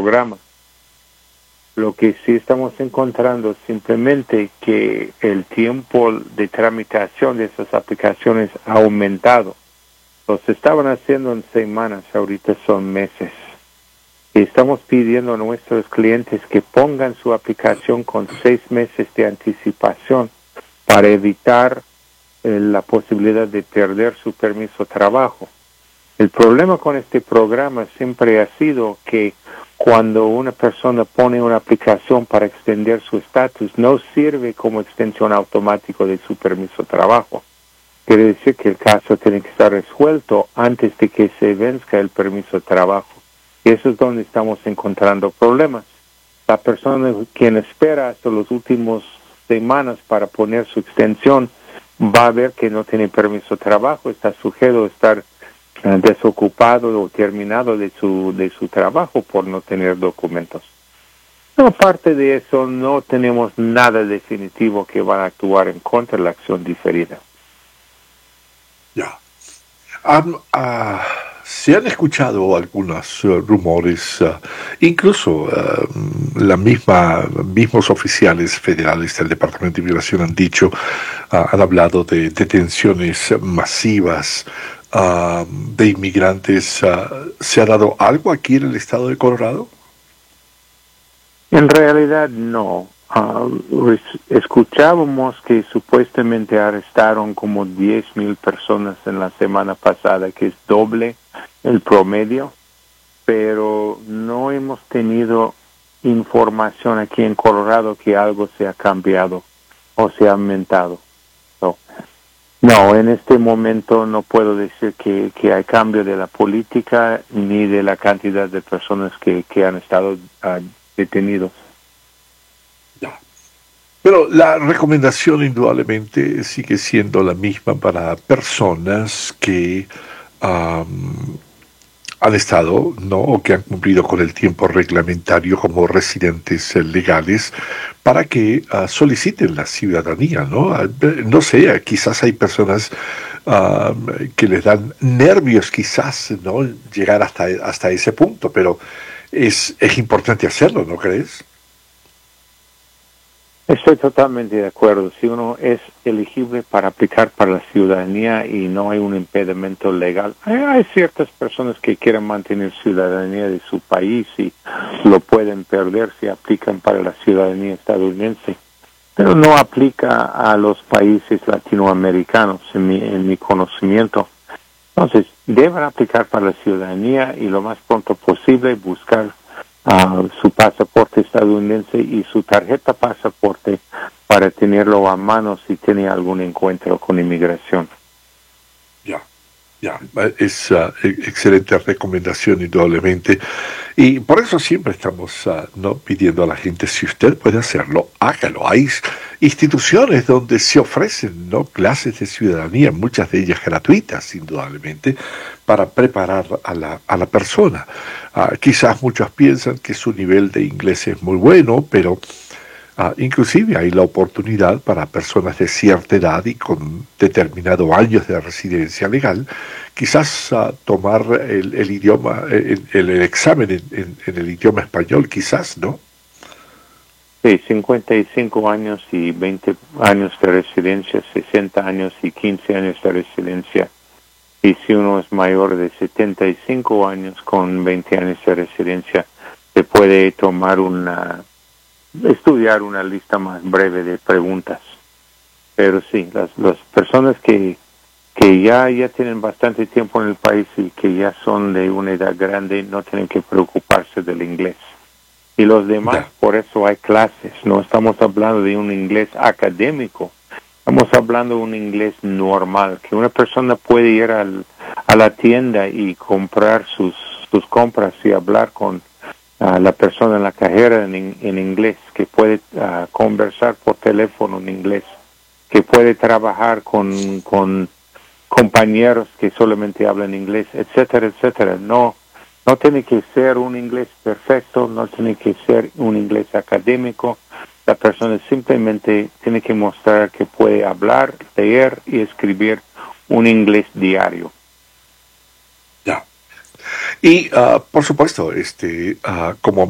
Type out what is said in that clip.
programa. Lo que sí estamos encontrando es simplemente que el tiempo de tramitación de esas aplicaciones ha aumentado. Los estaban haciendo en semanas, ahorita son meses. Y estamos pidiendo a nuestros clientes que pongan su aplicación con 6 meses de anticipación para evitar la posibilidad de perder su permiso de trabajo. El problema con este programa siempre ha sido que cuando una persona pone una aplicación para extender su estatus, no sirve como extensión automática de su permiso de trabajo. Quiere decir que el caso tiene que estar resuelto antes de que se venzca el permiso de trabajo. Y eso es donde estamos encontrando problemas. La persona quien espera hasta las últimas semanas para poner su extensión va a ver que no tiene permiso de trabajo, está sujeto a estar desocupado o terminado de su trabajo por no tener documentos. Aparte de eso, no tenemos nada definitivo que va a actuar en contra de la acción diferida. Ya. Se han escuchado algunos rumores, incluso mismos oficiales federales del Departamento de Inmigración han dicho, han hablado de detenciones masivas de inmigrantes. ¿Se ha dado algo aquí en el estado de Colorado? En realidad no. Escuchábamos que supuestamente arrestaron como 10,000 personas en la semana pasada, que es doble el promedio, pero no hemos tenido información aquí en Colorado que algo se ha cambiado o se ha aumentado. No, en este momento no puedo decir que hay cambio de la política ni de la cantidad de personas que han estado detenidos. Pero la recomendación indudablemente sigue siendo la misma para personas que han estado, ¿no?, o que han cumplido con el tiempo reglamentario como residentes legales para que soliciten la ciudadanía, ¿no? No sé, quizás hay personas que les dan nervios, quizás, ¿no?, llegar hasta ese punto, pero es importante hacerlo, ¿no crees? Estoy totalmente de acuerdo. Si uno es elegible para aplicar para la ciudadanía y no hay un impedimento legal, hay ciertas personas que quieren mantener ciudadanía de su país y lo pueden perder si aplican para la ciudadanía estadounidense, pero no aplica a los países latinoamericanos en mi conocimiento. Entonces, deben aplicar para la ciudadanía y lo más pronto posible buscar su pasaporte estadounidense y su tarjeta pasaporte para tenerlo a mano si tiene algún encuentro con inmigración. Ya, es excelente recomendación indudablemente. Y por eso siempre estamos no pidiendo a la gente, si usted puede hacerlo, hágalo. Hay instituciones donde se ofrecen, ¿no?, clases de ciudadanía, muchas de ellas gratuitas, indudablemente, para preparar a la persona. Quizás muchos piensan que su nivel de inglés es muy bueno, pero inclusive hay la oportunidad para personas de cierta edad y con determinados años de residencia legal, quizás tomar el idioma, el examen en el idioma español, quizás, ¿no? Sí, 55 años y 20 años de residencia, 60 años y 15 años de residencia. Y si uno es mayor de 75 años con 20 años de residencia, se puede tomar estudiar una lista más breve de preguntas. Pero sí, las personas que ya tienen bastante tiempo en el país y que ya son de una edad grande no tienen que preocuparse del inglés. Y los demás, por eso hay clases. No estamos hablando de un inglés académico, estamos hablando de un inglés normal, que una persona puede ir a la tienda y comprar sus compras y hablar con la persona en la cajera en inglés, que puede conversar por teléfono en inglés, que puede trabajar con compañeros que solamente hablan inglés, etcétera, etcétera. No tiene que ser un inglés perfecto, no tiene que ser un inglés académico. La persona simplemente tiene que mostrar que puede hablar, leer y escribir un inglés diario. Ya. Y, por supuesto, como